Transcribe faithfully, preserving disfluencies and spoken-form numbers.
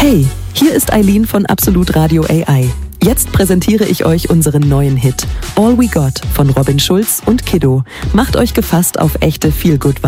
Hey, hier ist Eileen von Absolut Radio A I. Jetzt präsentiere ich euch unseren neuen Hit All We Got von Robin Schulz und Kiddo. Macht euch gefasst auf echte Feel-Good-Vibes.